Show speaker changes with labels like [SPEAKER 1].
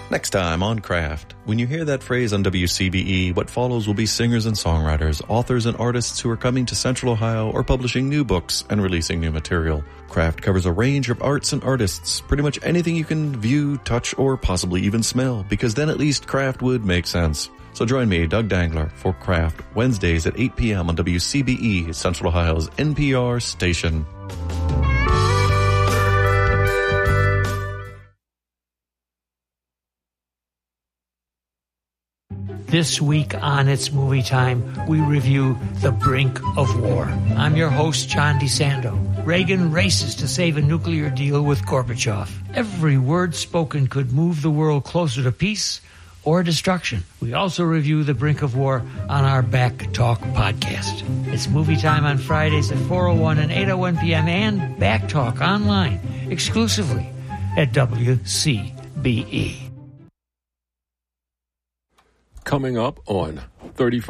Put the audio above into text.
[SPEAKER 1] Next time on Craft, when you hear that phrase on WCBE, what follows will be singers and songwriters, authors and artists who are coming to Central Ohio or publishing new books and releasing new material. Craft covers a range of arts and artists, pretty much anything you can view, touch, or possibly even smell, because then at least Craft would make sense. So join me, Doug Dangler, for Craft, Wednesdays at 8 p.m. on WCBE, Central Ohio's NPR station.
[SPEAKER 2] This week on It's Movie Time, we review The Brink of War. I'm your host, John DeSando. Reagan races to save a nuclear deal with Gorbachev. Every word spoken could move the world closer to peace or destruction. We also review The Brink of War on our Back Talk podcast. It's Movie Time on Fridays at 4:01 and 8:01 p.m. and Back Talk online exclusively at WCBE.
[SPEAKER 3] Coming up on 35.